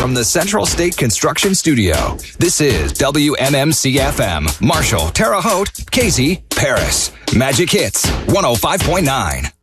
from the Central State Construction Studio. This is WMMC-FM. Marshall, Terre Haute, Casey, Paris. Magic Hits 105.9.